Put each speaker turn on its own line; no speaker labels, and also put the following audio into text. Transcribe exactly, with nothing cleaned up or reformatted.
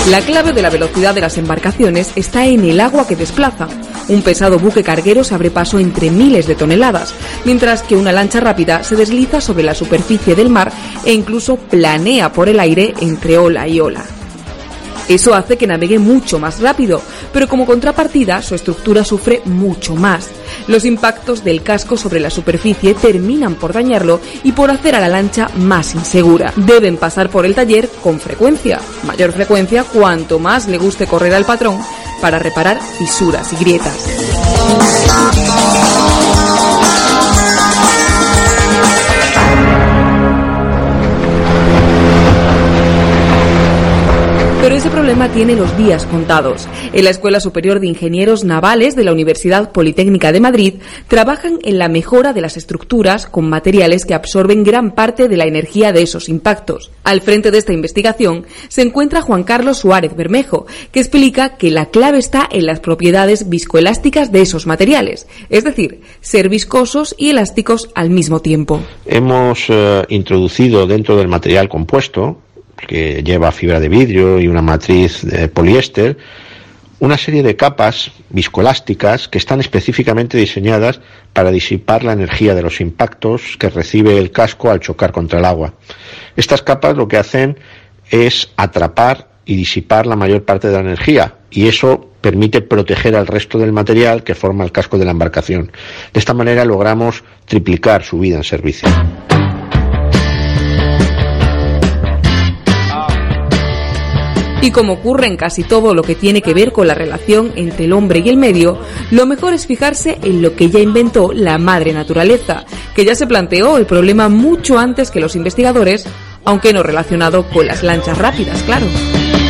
La clave de la velocidad de las embarcaciones está en el agua que desplazan. Un pesado buque carguero se abre paso entre miles de toneladas, mientras que una lancha rápida se desliza sobre la superficie del mar e incluso planea por el aire entre ola y ola. Eso hace que navegue mucho más rápido, pero como contrapartida su estructura sufre mucho más. Los impactos del casco sobre la superficie terminan por dañarlo y por hacer a la lancha más insegura. Deben pasar por el taller con frecuencia, mayor frecuencia cuanto más le guste correr al patrón para reparar fisuras y grietas. Pero ese problema tiene los días contados. En la Escuela Superior de Ingenieros Navales de la Universidad Politécnica de Madrid trabajan en la mejora de las estructuras con materiales que absorben gran parte de la energía de esos impactos. Al frente de esta investigación se encuentra Juan Carlos Suárez Bermejo, que explica que la clave está en las propiedades viscoelásticas de esos materiales, es decir, ser viscosos y elásticos al mismo tiempo.
Hemos eh, introducido dentro del material compuesto, que lleva fibra de vidrio y una matriz de poliéster, una serie de capas viscoelásticas que están específicamente diseñadas para disipar la energía de los impactos que recibe el casco al chocar contra el agua. Estas capas lo que hacen es atrapar y disipar la mayor parte de la energía, y eso permite proteger al resto del material que forma el casco de la embarcación. De esta manera logramos triplicar su vida en servicio.
Y como ocurre en casi todo lo que tiene que ver con la relación entre el hombre y el medio, lo mejor es fijarse en lo que ya inventó la madre naturaleza, que ya se planteó el problema mucho antes que los investigadores, aunque no relacionado con las lanchas rápidas, claro.